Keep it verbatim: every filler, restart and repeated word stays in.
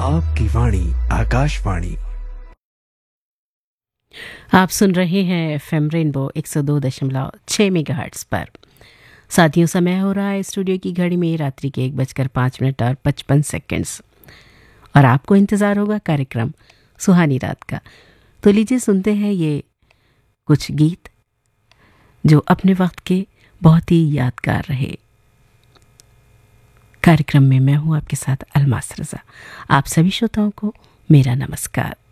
आपकी वाणी आकाशवाणी। आप सुन रहे हैं एफएम रेनबो एक सौ दो दशमलव छः मेगाहर्ट्ज पर। साथियों, समय हो रहा है स्टूडियो की घड़ी में रात्रि के एक बजकर पाँच मिनट और पचपन सेकंड्स, और आपको इंतज़ार होगा कार्यक्रम सुहानी रात का। तो लीजिए सुनते हैं ये कुछ गीत जो अपने वक्त के बहुत ही यादगार रहे। कार्यक्रम में मैं हूँ आपके साथ अलमास रज़ा। आप सभी श्रोताओं को मेरा नमस्कार।